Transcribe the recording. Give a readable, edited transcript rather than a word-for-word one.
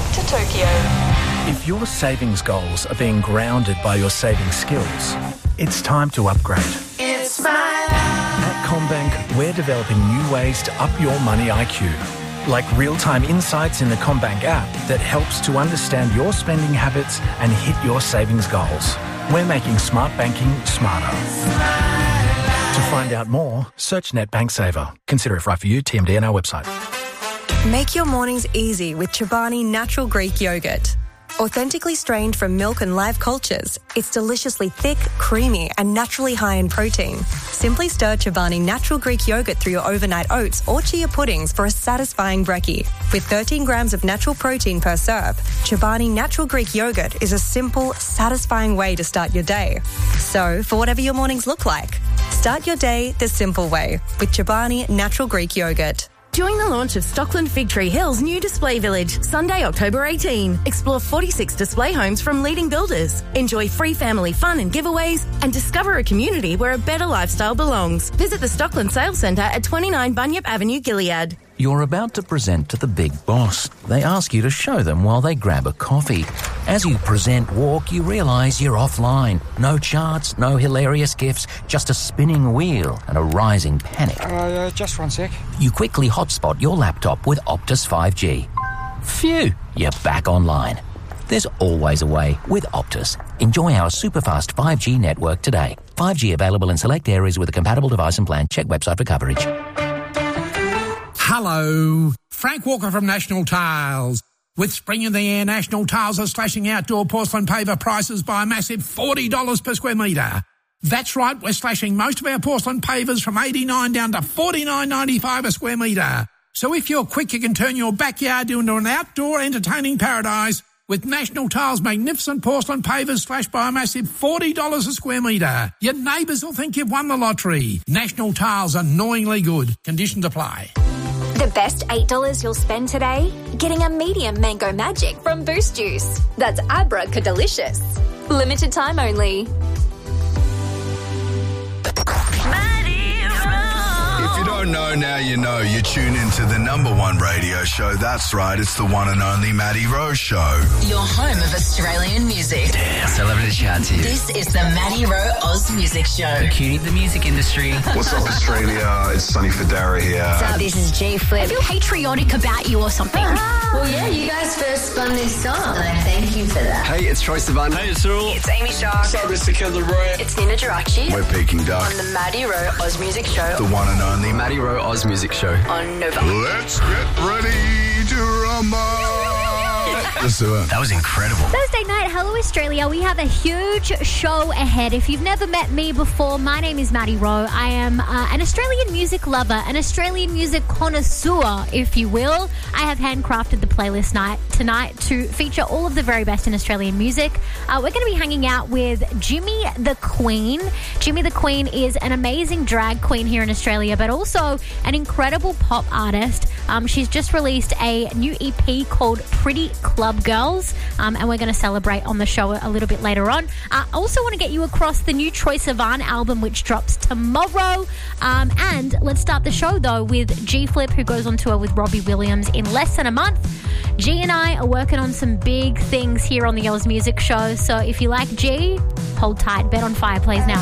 to Tokyo. If your savings goals are being grounded by your saving skills, it's time to upgrade. It's my life. At CommBank, we're developing new ways to up your money IQ, like real-time insights in the CommBank app that helps to understand your spending habits and hit your savings goals. We're making smart banking smarter. To find out more, search NetBank Saver. Consider if right for you. TMD on our website. Make your mornings easy with Chobani Natural Greek Yogurt. Authentically strained from milk and live cultures, it's deliciously thick, creamy and naturally high in protein. Simply stir Chobani Natural Greek Yogurt through your overnight oats or chia puddings for a satisfying brekkie. With 13 grams of natural protein per serve, Chobani Natural Greek Yogurt is a simple, satisfying way to start your day. So, for whatever your mornings look like, start your day the simple way with Chobani Natural Greek Yogurt. Join the launch of Stockland Fig Tree Hills new display village, Sunday, October 18. Explore 46 display homes from leading builders. Enjoy free family fun and giveaways and discover a community where a better lifestyle belongs. Visit the Stockland Sales Centre at 29 Bunyip Avenue, Gilead. You're about to present to the big boss. They ask you to show them while they grab a coffee. As you present walk, you realise you're offline. No charts, no hilarious gifs, just a spinning wheel and a rising panic. Just 1 sec. You quickly hotspot your laptop with Optus 5G. Phew, you're back online. There's always a way with Optus. Enjoy our super-fast 5G network today. 5G available in select areas with a compatible device and plan. Check website for coverage. Hello, Frank Walker from National Tiles. With spring in the air, National Tiles are slashing outdoor porcelain paver prices by a massive $40 per square metre. That's right, we're slashing most of our porcelain pavers from $89 down to $49.95 a square metre. So if you're quick, you can turn your backyard into an outdoor entertaining paradise with National Tiles' magnificent porcelain pavers slashed by a massive $40 a square metre. Your neighbours will think you've won the lottery. National Tiles, annoyingly good. Conditions apply. The best $8 you'll spend today? Getting a medium mango magic from Boost Juice. That's abracadalicious. Limited time only. If you don't know, now you know. You tune into the #1 radio show. That's right, it's the one and only Matty Rowe Show. Your home of Australian music. Damn, so lovely to chat to you. This is the Matty Rowe Oz Music Show. The cutie of the music industry. What's up, Australia? It's Sonny Fodera here. What's up? This is G Flip. I feel patriotic about you or something. Well, yeah, you guys first spun this song, and I thank you for that. Hey, it's Troye Sivan. Hey, it's Cyril. It's Amy Shark. What's up, Mr. Killer Roy? It's Nina Geraci. We're Peking Duck. On the Matty Rowe Oz Music Show. The one and only Matty Rowe Oz Music Show. On Nova. Let's get ready to rumble. Let's do it. That was incredible. Thursday night, hello Australia. We have a huge show ahead. If you've never met me before, my name is Matty Rowe. I am an Australian music lover, an Australian music connoisseur, if you will. I have handcrafted the playlist tonight to feature all of the very best in Australian music. We're going to be hanging out with Jimmy the Queen. Jimmy the Queen is an amazing drag queen here in Australia, but also an incredible pop artist. She's just released a new EP called Pretty Club Girls, and we're going to celebrate on the show a little bit later on. I also want to get you across the new Troye Sivan album, which drops tomorrow. And let's start the show, though, with G Flip, who goes on tour with Robbie Williams in less than a month. G and I are working on some big things here on the Oz Music Show, so if you like G, hold tight. Bet on Fire plays now.